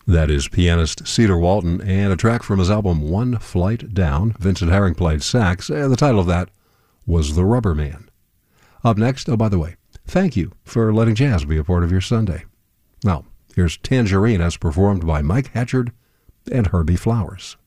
That is pianist Cedar Walton, and a track from his album One Flight Down. Vincent Herring played sax, and the title of that was The Rubber Man. Up next, oh, by the way, thank you for letting jazz be a part of your Sunday. Now, here's Tangerine as performed by Mike Hatchard and Herbie Flowers.